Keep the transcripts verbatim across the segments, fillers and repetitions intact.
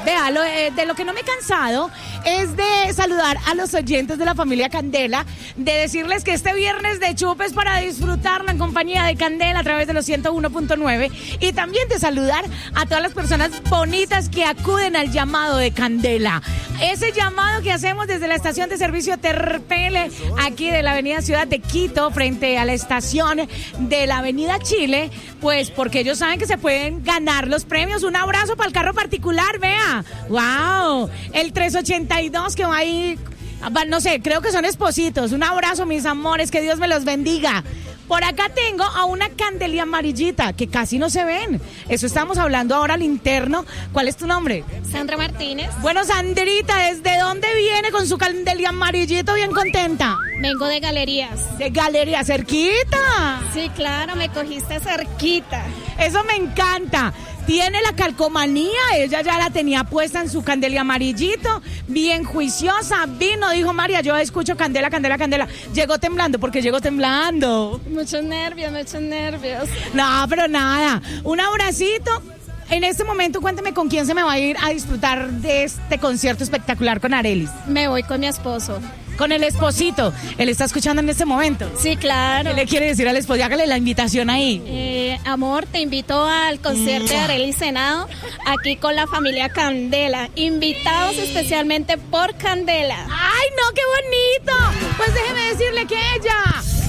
Vea, lo, eh, de lo que no me he cansado es de saludar a los oyentes de la familia Candela, de decirles que este viernes de chupes para disfrutarlo en compañía de Candela a través de los ciento uno punto nueve, y también de saludar a todas las personas bonitas que acuden al llamado de Candela. Ese llamado que hacemos desde la estación de servicio Terpele, aquí de la avenida Ciudad de Quito, frente a la estación de la avenida Chile, pues porque ellos saben que se pueden ganar los premios. Un abrazo para el carro particular, vea. ¡Wow! El trescientos ochenta y dos que va ahí, no sé, creo que son espositos. Un abrazo, mis amores, que Dios me los bendiga. Por acá tengo a una candelia amarillita que casi no se ven. Eso estamos hablando ahora al interno. ¿Cuál es tu nombre? Sandra Martínez. Bueno, Sandrita, ¿desde dónde viene con su candelia amarillito bien contenta? Vengo de Galerías. ¿De Galería cerquita? Sí, claro, me cogiste cerquita. Eso me encanta. Tiene la calcomanía, ella ya la tenía puesta en su candelia amarillito, bien juiciosa, vino, dijo María, yo escucho Candela, Candela, Candela. Llegó temblando, porque llegó temblando. Muchos nervios, muchos nervios. No, pero nada, un abracito. En este momento, cuéntame con quién se me va a ir a disfrutar de este concierto espectacular con Arelis. Me voy con mi esposo. Con el esposito. Él está escuchando en este momento. Sí, claro. ¿Qué le quiere decir al esposo? Hágale la invitación ahí. Eh, amor, te invito al concierto de Arelis Senado, aquí con la familia Candela. Invitados especialmente por Candela. ¡Ay, no, qué bonito! Pues déjeme decirle que ella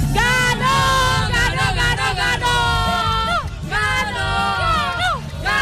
ganó, ganó, ganó, ganó. ¡Ganó!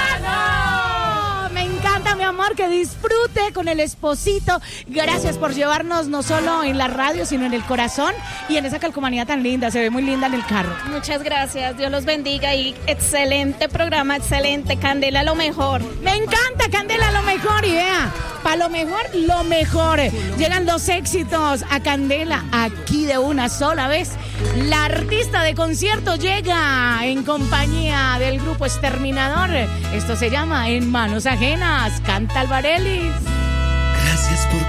¡Ganó! Me encanta, mi amor, que disfrute con el esposito. Gracias por llevarnos no solo en la radio, sino en el corazón y en esa calcomanía tan linda. Se ve muy linda en el carro. Muchas gracias, Dios los bendiga y excelente programa, excelente. Candela, lo mejor. Me encanta, Candela, lo mejor. Y vea, para lo mejor, lo mejor. Llegan los éxitos a Candela aquí de una sola vez. La artista de concierto llega en compañía del grupo Exterminador. Esto se llama En Manos Ajenas. Canta Alvarelis. Gracias por